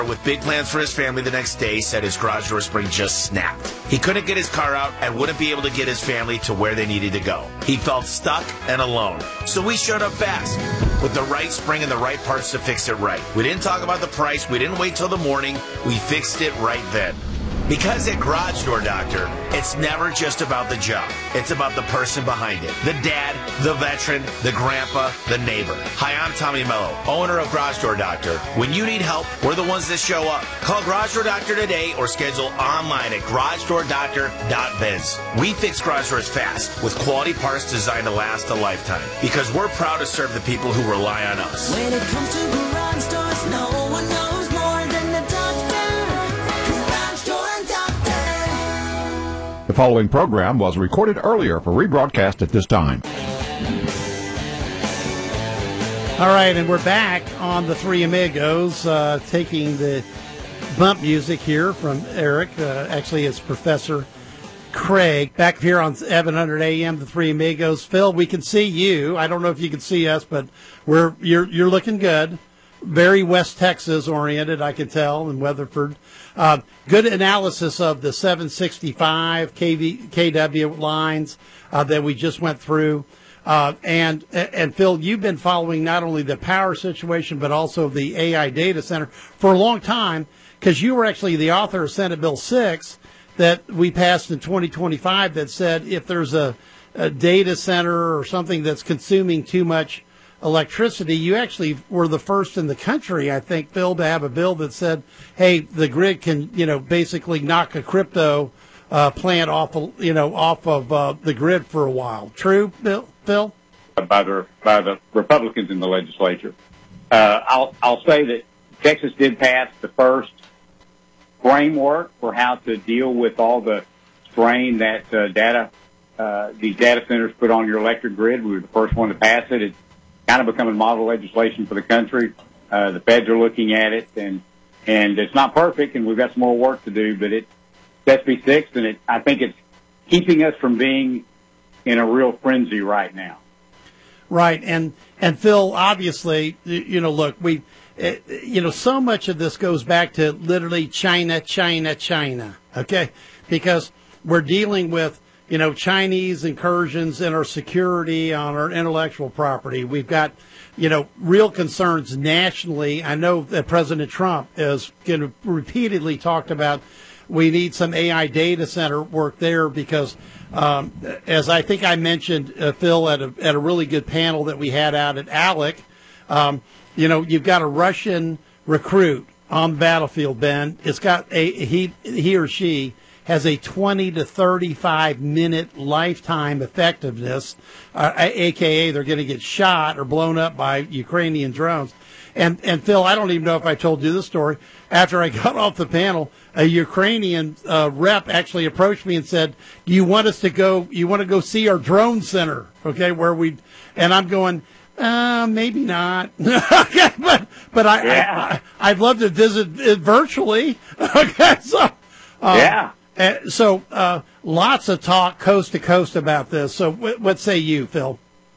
with big plans for his family the next day, said his garage door spring just snapped. He couldn't get his car out and wouldn't be able to get his family to where they needed to go. He felt stuck and alone. So we showed up fast with the right spring and the right parts to fix it right. We didn't talk about the price. We didn't wait till the morning. We fixed it right then. Because at Garage Door Doctor, it's never just about the job. It's about the person behind it. The dad, the veteran, the grandpa, the neighbor. Hi, I'm Tommy Mello, owner of Garage Door Doctor. When you need help, we're the ones that show up. Call Garage Door Doctor today or schedule online at garagedoordoctor.biz. We fix garage doors fast with quality parts designed to last a lifetime because we're proud to serve the people who rely on us. When it comes to garage doors, no one knows more than the doctor. Garage Door Doctor. The following program was recorded earlier for rebroadcast at this time. All right, and we're back on the Three Amigos, taking the bump music here from Eric. Actually, it's Professor Craig. Back here on 700 AM, the Three Amigos. Phil, we can see you. I don't know if you can see us, but you're looking good. Very West Texas oriented, I can tell, in Weatherford. Good analysis of the 765 KW lines that we just went through. And Phil, you've been following not only the power situation, but also the AI data center for a long time, because you were actually the author of Senate Bill 6 that we passed in 2025 that said if there's a data center or something that's consuming too much electricity, you actually were the first in the country, I think, Phil, to have a bill that said, hey, the grid can, basically knock a crypto plant off of the grid for a while. True, Phil? By the Republicans in the legislature. I'll say that Texas did pass the first framework for how to deal with all the strain that these data centers put on your electric grid. We were the first one to pass it. It's kind of becoming model legislation for the country. The feds are looking at it, and it's not perfect, and we've got some more work to do, but it's SB 6, and I think it's keeping us from being in a real frenzy right now. Right, and Phil, obviously, look, we, so much of this goes back to literally China, okay? Because we're dealing with, Chinese incursions in our security, on our intellectual property. We've got, real concerns nationally. I know that President Trump has repeatedly talked about we need some AI data center work there because, as I think I mentioned, Phil, at a really good panel that we had out at ALEC, you've got a Russian recruit on the battlefield, Ben. It's got he or she has a 20 to 35 minute lifetime effectiveness, aka they're going to get shot or blown up by Ukrainian drones. And Phil, I don't even know if I told you this story. After I got off the panel, a Ukrainian rep actually approached me and said, "Do you want us to go? You want to go see our drone center? Okay, where we?" And I'm going, maybe not. Okay, but I'd love to visit it virtually. Okay, so yeah. So lots of talk coast to coast about this. So what say you, Phil?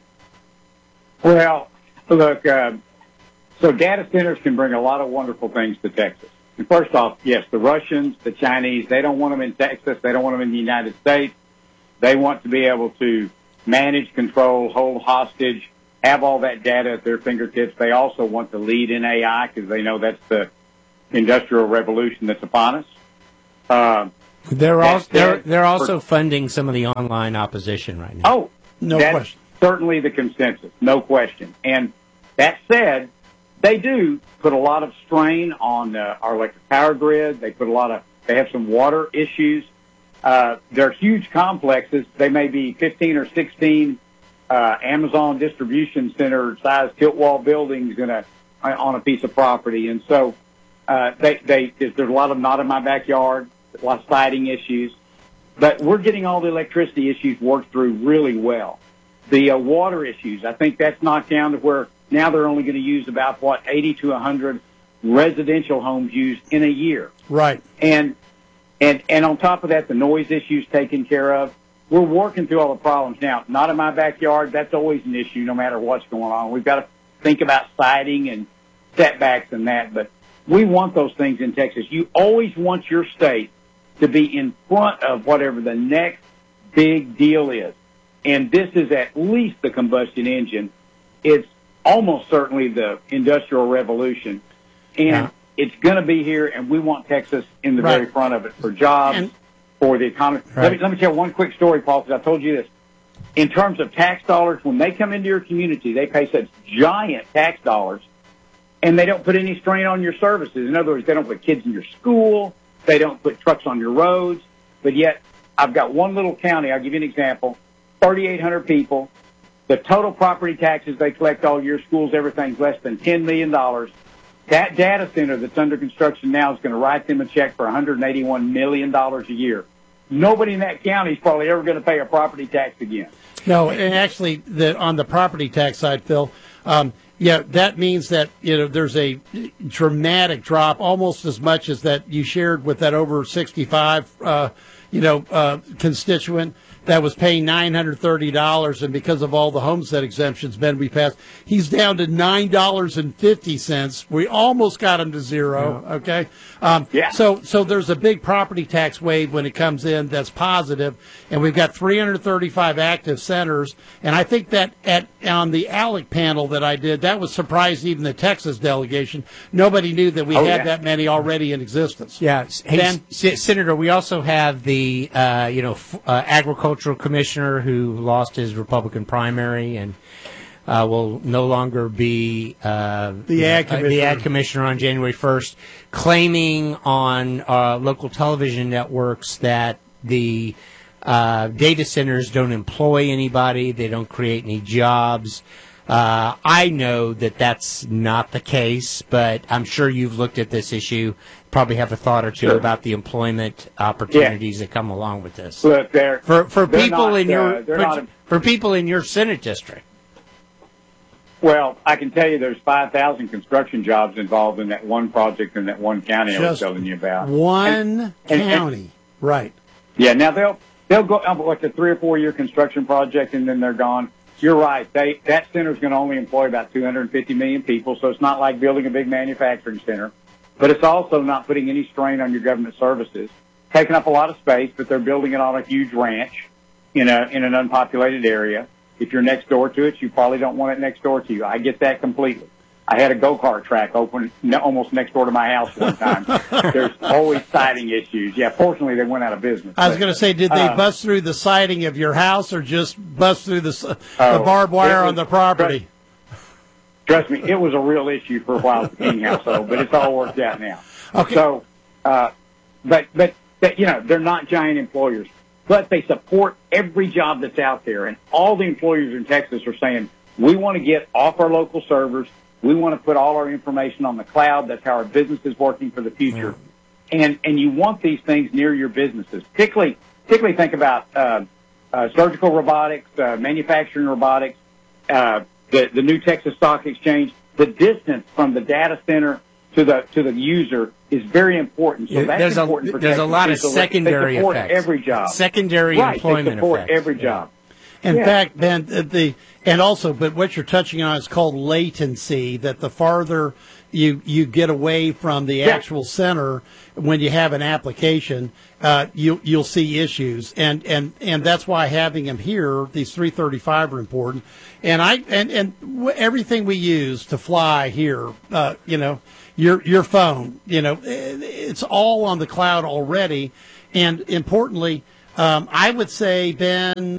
Well, look, so data centers can bring a lot of wonderful things to Texas. And first off, yes, the Russians, the Chinese, they don't want them in Texas. They don't want them in the United States. They want to be able to manage, control, hold hostage, have all that data at their fingertips. They also want to lead in AI because they know that's the industrial revolution that's upon us. They're also funding some of the online opposition right now. Oh, no question. Certainly the consensus, no question. And that said, they do put a lot of strain on our electric power grid. They have some water issues. They're huge complexes. They may be 15 or 16 Amazon distribution center size tilt wall buildings on a piece of property. And so there's a lot of not in my backyard. A lot of siting issues, but we're getting all the electricity issues worked through really well. The water issues, I think that's knocked down to where now they're only going to use about 80 to 100 residential homes used in a year. Right. And on top of that, the noise issues taken care of. We're working through all the problems now. Not in my backyard. That's always an issue, no matter what's going on. We've got to think about siting and setbacks and that, but we want those things in Texas. You always want your state to be in front of whatever the next big deal is. And this is at least the combustion engine. It's almost certainly the Industrial Revolution. And it's going to be here, and we want Texas in the very front of it for jobs, for the economy. Let me tell one quick story, Paul, because I told you this. In terms of tax dollars, when they come into your community, they pay such giant tax dollars, and they don't put any strain on your services. In other words, they don't put kids in your school. They don't put trucks on your roads. But yet, I've got one little county. I'll give you an example. 3,800 people. The total property taxes they collect all year, schools, everything's less than $10 million. That data center that's under construction now is going to write them a check for $181 million a year. Nobody in that county is probably ever going to pay a property tax again. No, and actually, on the property tax side, Phil, that means that there's a dramatic drop, almost as much as that you shared with that over 65, constituent that was paying $930, and because of all the homestead exemptions, Ben, we passed, he's down to $9.50. We almost got him to zero. Okay, So there's a big property tax wave when it comes in that's positive, and we've got 335 active centers, and I think that on the ALEC panel that I did, that was surprised even the Texas delegation. Nobody knew that we had that many already in existence. Yeah, hey, Senator, we also have the agricultural commissioner who lost his Republican primary and will no longer be the ag commissioner on January 1st, claiming on local television networks that the data centers don't employ anybody, they don't create any jobs. I know that that's not the case, but I'm sure you've looked at this issue, probably have a thought or two about the employment opportunities that come along with this. Look, for people in your Senate district. Well, I can tell you there's 5,000 construction jobs involved in that one project in that one county I was telling you about. One county, right? Yeah. Now they'll go like a 3 or 4 year construction project and then they're gone. You're right. That center is going to only employ about 250 million people, so it's not like building a big manufacturing center. But it's also not putting any strain on your government services. Taking up a lot of space, but they're building it on a huge ranch in an unpopulated area. If you're next door to it, you probably don't want it next door to you. I get that completely. I had a go-kart track open almost next door to my house one time. There's always siding issues. Yeah, fortunately, they went out of business. I was going to say, did they bust through the siding of your house or just bust through the barbed wire on the property? Trust me, it was a real issue for a while at the King household, but it's all worked out now. Okay. So, but they're not giant employers, but they support every job that's out there. And all the employers in Texas are saying, we want to get off our local servers. We want to put all our information on the cloud. That's how our business is working for the future. And you want these things near your businesses. Particularly think about surgical robotics, manufacturing robotics, the new Texas Stock Exchange. The distance from the data center to the user is very important. So that's important for Texas. There's a lot of secondary effects. effects. Every job. Secondary employment they support effects. every job. In fact, Ben, but what you're touching on is called latency, that the farther you get away from the actual center when you have an application, you'll see issues. And that's why having them here, these 335 are important. And everything we use to fly here, your phone, it's all on the cloud already. And importantly, I would say, Ben,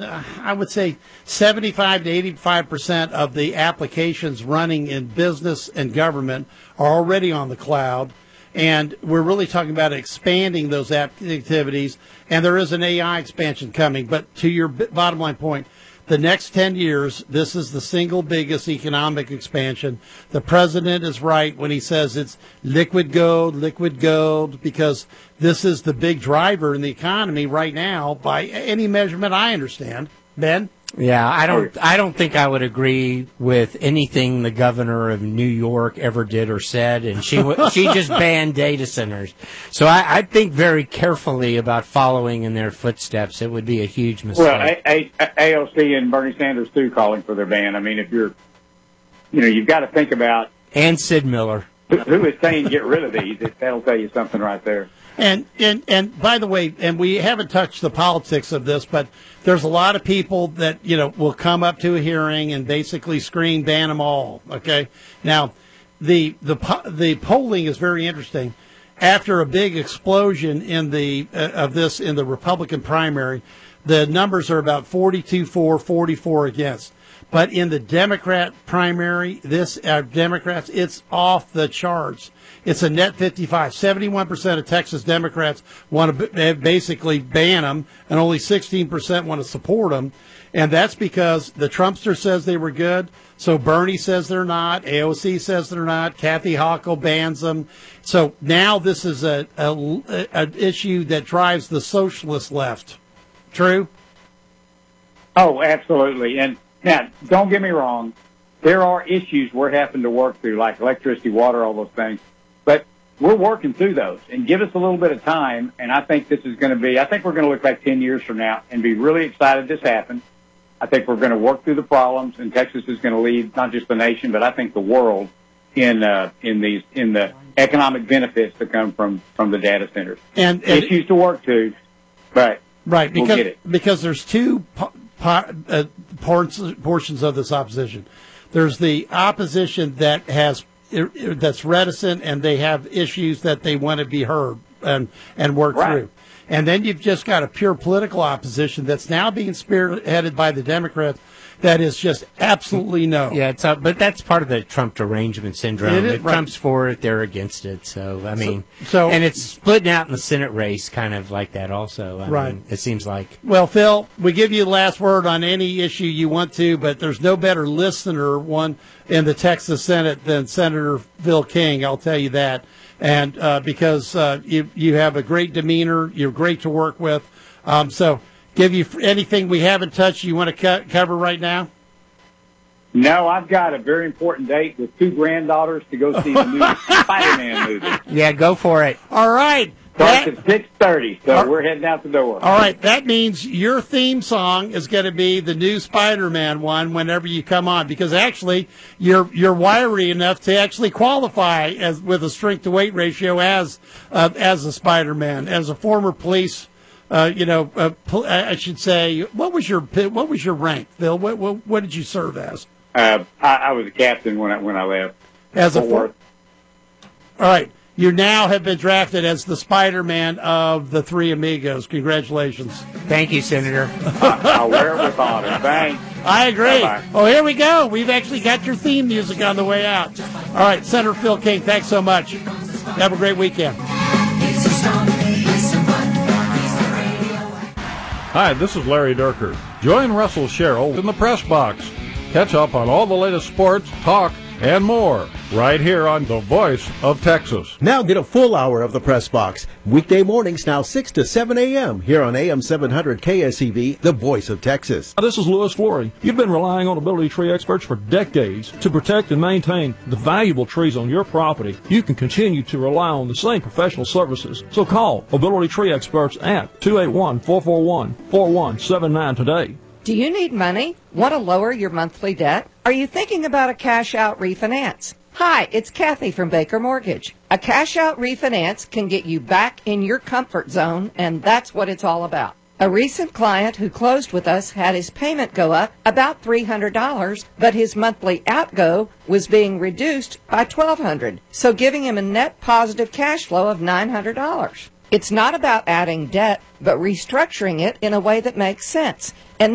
75 to 85% of the applications running in business and government are already on the cloud. And we're really talking about expanding those activities. And there is an AI expansion coming. But to your bottom line point, the next 10 years, this is the single biggest economic expansion. The president is right when he says it's liquid gold, because this is the big driver in the economy right now by any measurement I understand. Ben? Yeah, I don't think I would agree with anything the governor of New York ever did or said, and she just banned data centers. So I think very carefully about following in their footsteps. It would be a huge mistake. Well, AOC and Bernie Sanders too calling for their ban. I mean, if you've got to think about, and Sid Miller. who is saying get rid of these? That'll tell you something right there. And by the way, and we haven't touched the politics of this, but there's a lot of people that, will come up to a hearing and basically scream, ban them all. Okay. Now, the polling is very interesting. After a big explosion in the Republican primary, the numbers are about 42 for, 44 against. But in the Democrat primary, Democrats, it's off the charts. It's a net 55. 71% of Texas Democrats want to basically ban them, and only 16% want to support them. And that's because the Trumpster says they were good, so Bernie says they're not, AOC says they're not, Kathy Hochul bans them. So now this is an issue that drives the socialist left. True? Oh, absolutely. And now, don't get me wrong, there are issues we're having to work through, like electricity, water, all those things. But we're working through those. And give us a little bit of time, and I think this is going to be, I think we're going to look back 10 years from now and be really excited this happened. I think we're going to work through the problems, and Texas is going to lead not just the nation, but I think the world in the economic benefits that come from the data centers. And issues to work to, but right, because we'll get it. Because there's two portions of this opposition. There's the opposition that's reticent, and they have issues that they want to be heard and work through. And then you've just got a pure political opposition that's now being spearheaded by the Democrats that is just absolutely no. Yeah, but that's part of the Trump derangement syndrome. If Trump's for it, they're against it. So, I mean, and it's splitting out in the Senate race kind of like that also. I mean, it seems like. Well, Phil, we give you the last word on any issue you want to, but there's no better listener one in the Texas Senate than Senator Phil King, I'll tell you that. And because you have a great demeanor, you're great to work with. So give you anything we haven't touched you want to cover right now? No, I've got a very important date with 2 granddaughters to go see the new Spider-Man movie. Yeah, go for it. All right. Starts at 6:30, so we're heading out the door. All right, that means your theme song is going to be the new Spider-Man one whenever you come on, because actually you're wiry enough to actually qualify as with a strength to weight ratio as a Spider-Man, as a former police. I should say, what was your rank, Phil? What did you serve as? I was a captain when I left. As All right. You now have been drafted as the Spider-Man of the Three Amigos. Congratulations. Thank you, Senator. I'll wear it with honor. Thanks. I agree. Bye-bye. Oh, here we go. We've actually got your theme music on the way out. All right, Senator Phil King, thanks so much. Have a great weekend. Hi, this is Larry Durker. Join Russell Sherrill in the Press Box. Catch up on all the latest sports, talk, and more right here on The Voice of Texas. Now get a full hour of the Press Box. Weekday mornings now 6 to 7 a.m. here on AM 700 KSEV, The Voice of Texas. This is Louis Flory. You've been relying on Ability Tree experts for decades to protect and maintain the valuable trees on your property. You can continue to rely on the same professional services. So call Ability Tree experts at 281-441-4179 today. Do you need money? Want to lower your monthly debt? Are you thinking about a cash-out refinance? Hi, it's Kathy from Baker Mortgage. A cash-out refinance can get you back in your comfort zone, and that's what it's all about. A recent client who closed with us had his payment go up about $300, but his monthly outgo was being reduced by $1,200, so giving him a net positive cash flow of $900. It's not about adding debt, but restructuring it in a way that makes sense. And